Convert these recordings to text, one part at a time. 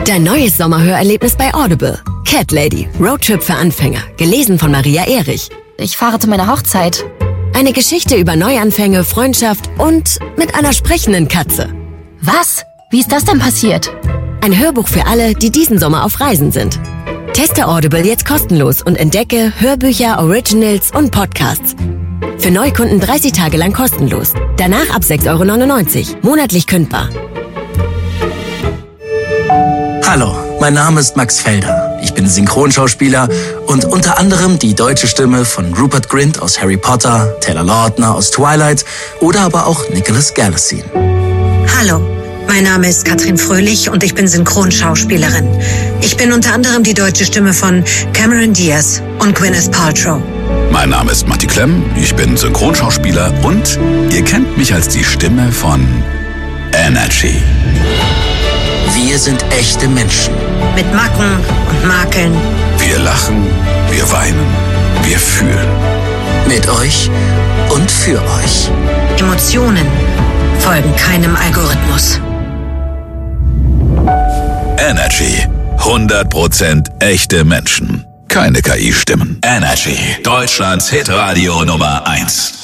Dein neues Sommerhörerlebnis bei Audible. Cat Lady, Roadtrip für Anfänger. Gelesen von Maria Erich. Ich fahre zu meiner Hochzeit. Eine Geschichte über Neuanfänge, Freundschaft und mit einer sprechenden Katze. Was? Wie ist das denn passiert? Ein Hörbuch für alle, die diesen Sommer auf Reisen sind. Teste Audible jetzt kostenlos und entdecke Hörbücher, Originals und Podcasts. Für Neukunden 30 Tage lang kostenlos. Danach ab 6,99 €. Monatlich kündbar. Hallo, mein Name ist Max Felder. Ich bin Synchronschauspieler und unter anderem die deutsche Stimme von Rupert Grint aus Harry Potter, Taylor Lautner aus Twilight oder aber auch Nicholas Galitzine. Hallo, mein Name ist Katrin Fröhlich und ich bin Synchronschauspielerin. Ich bin unter anderem die deutsche Stimme von Cameron Diaz und Gwyneth Paltrow. Mein Name ist Matti Klemm, ich bin Synchronschauspieler und ihr kennt mich als die Stimme von Energy. Wir sind echte Menschen. Mit Macken und Makeln. Wir lachen, wir weinen, wir fühlen. Mit euch und für euch. Emotionen folgen keinem Algorithmus. Energy. 100% echte Menschen. Keine KI-Stimmen. Energy. Deutschlands Hitradio Nummer 1.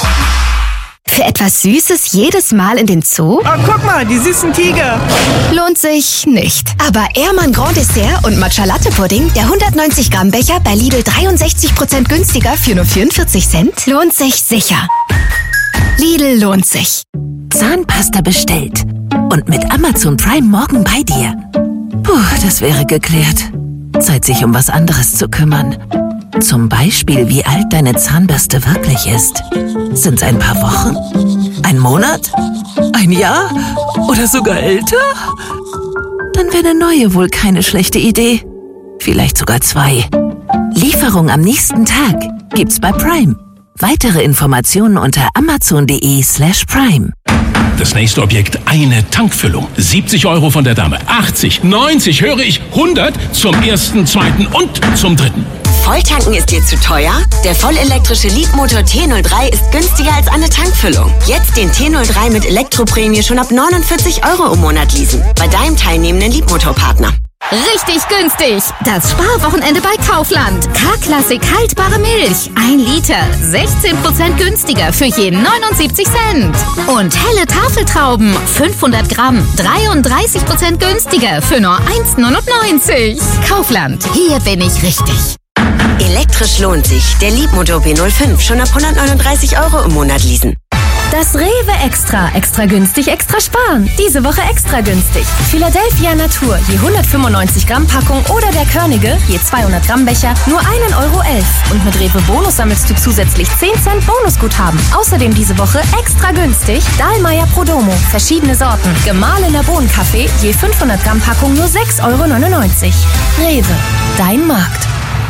Für etwas Süßes jedes Mal in den Zoo? Oh, guck mal, die süßen Tiger. Lohnt sich nicht. Aber Ehrmann Grand Dessert und Matcha Latte Pudding, der 190 Gramm Becher bei Lidl 63% günstiger für nur 44 Cent, lohnt sich sicher. Lidl lohnt sich. Zahnpasta bestellt. Und mit Amazon Prime morgen bei dir. Puh, das wäre geklärt. Zeit, sich um was anderes zu kümmern. Zum Beispiel, wie alt deine Zahnbürste wirklich ist. Sind's ein paar Wochen? Ein Monat? Ein Jahr? Oder sogar älter? Dann wäre eine neue wohl keine schlechte Idee. Vielleicht sogar 2. Lieferung am nächsten Tag gibt's bei Prime. Weitere Informationen unter amazon.de/prime. Das nächste Objekt, eine Tankfüllung. 70 € von der Dame. 80, 90, höre ich 100 zum ersten, zweiten und zum dritten. Volltanken ist dir zu teuer? Der vollelektrische Leapmotor T03 ist günstiger als eine Tankfüllung. Jetzt den T03 mit Elektroprämie schon ab 49 € im Monat leasen. Bei deinem teilnehmenden Leapmotor-Partner. Richtig günstig. Das Sparwochenende bei Kaufland. K-Klassik haltbare Milch. 1 Liter. 16% günstiger für je 79 Cent. Und helle Tafeltrauben. 500 Gramm. 33% günstiger für nur 1,99 €. Kaufland. Hier bin ich richtig. Elektrisch lohnt sich. Der Leapmotor P05 schon ab 139 € im Monat leasen. Das Rewe Extra. Extra günstig, extra sparen. Diese Woche extra günstig. Philadelphia Natur, je 195 Gramm Packung oder der Körnige, je 200 Gramm Becher, nur 1,11 € Und mit Rewe Bonus sammelst du zusätzlich 10 Cent Bonusguthaben. Außerdem diese Woche extra günstig Dahlmeier Prodomo. Verschiedene Sorten. Gemahlener Bohnenkaffee, je 500 Gramm Packung nur 6,99 €. Rewe, dein Markt.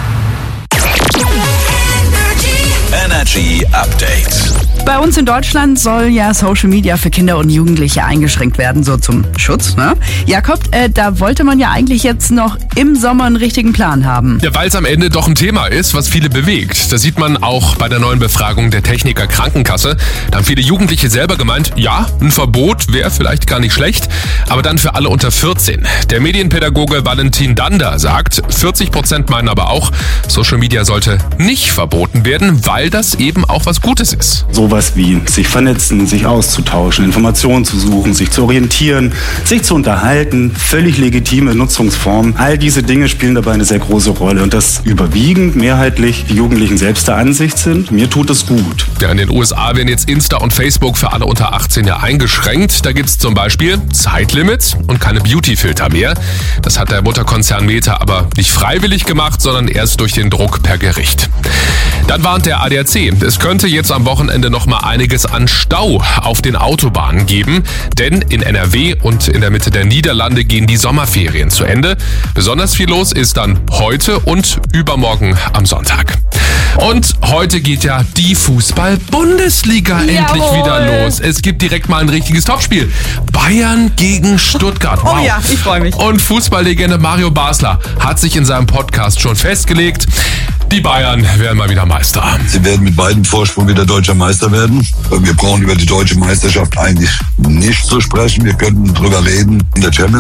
Energy Update. Bei uns in Deutschland soll ja Social Media für Kinder und Jugendliche eingeschränkt werden, so zum Schutz, ne? Jakob, da wollte man ja eigentlich jetzt noch im Sommer einen richtigen Plan haben. Ja, weil es am Ende doch ein Thema ist, was viele bewegt. Das sieht man auch bei der neuen Befragung der Techniker Krankenkasse. Da haben viele Jugendliche selber gemeint, ja, ein Verbot wäre vielleicht gar nicht schlecht, aber dann für alle unter 14. Der Medienpädagoge Valentin Dander sagt, 40% meinen aber auch, Social Media sollte nicht verboten werden, weil das eben auch was Gutes ist. Sowas wie sich vernetzen, sich auszutauschen, Informationen zu suchen, sich zu orientieren, sich zu unterhalten, völlig legitime Nutzungsformen. All diese Dinge spielen dabei eine sehr große Rolle und dass überwiegend mehrheitlich die Jugendlichen selbst der Ansicht sind. Mir tut es gut. Ja, in den USA werden jetzt Insta und Facebook für alle unter 18 ja eingeschränkt. Da gibt's zum Beispiel Zeitlimits und keine Beauty-Filter mehr. Das hat der Mutterkonzern Meta aber nicht freiwillig gemacht, sondern erst durch den Druck per Gericht. Dann warnt der ADAC, es könnte jetzt am Wochenende noch mal einiges an Stau auf den Autobahnen geben, denn in NRW und in der Mitte der Niederlande gehen die Sommerferien zu Ende. Besonders viel los ist dann heute und übermorgen am Sonntag. Und heute geht ja die Fußball-Bundesliga endlich wieder los. Es gibt direkt mal ein richtiges Topspiel. Bayern gegen Stuttgart. Wow. Oh ja, ich freue mich. Und Fußballlegende Mario Basler hat sich in seinem Podcast schon festgelegt, die Bayern werden mal wieder Meister. Sie werden mit beidem Vorsprung wieder deutscher Meister werden. Wir brauchen über die deutsche Meisterschaft eigentlich nicht zu sprechen. Wir könnten drüber reden in der Champions League.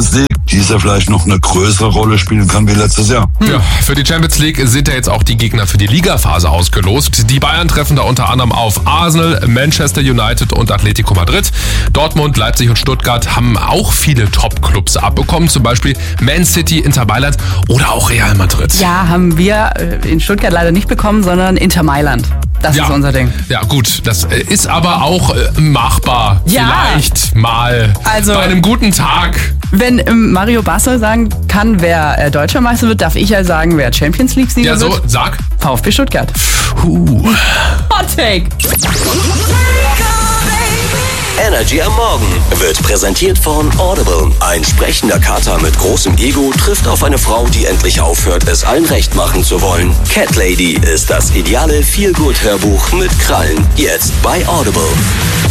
dieser vielleicht noch eine größere Rolle spielen kann wie letztes Jahr. Ja, für die Champions League sind ja jetzt auch die Gegner für die Ligaphase ausgelost. Die Bayern treffen da unter anderem auf Arsenal, Manchester United und Atletico Madrid. Dortmund, Leipzig und Stuttgart haben auch viele Top-Clubs abbekommen, zum Beispiel Man City, Inter Mailand oder auch Real Madrid. Ja, haben wir in Stuttgart leider nicht bekommen, sondern Inter Mailand. Das ist unser Ding. Ja gut, das ist aber auch machbar. Ja. Vielleicht mal bei einem guten Tag. Wenn Mario Basler sagen kann, wer Deutscher Meister wird, darf ich ja sagen, wer Champions League-Sieger wird. Ja, so, sag. VfB Stuttgart. Hot Take. Energy am Morgen wird präsentiert von Audible. Ein sprechender Kater mit großem Ego trifft auf eine Frau, die endlich aufhört, es allen recht machen zu wollen. Cat Lady ist das ideale Feel-Good-Hörbuch mit Krallen. Jetzt bei Audible.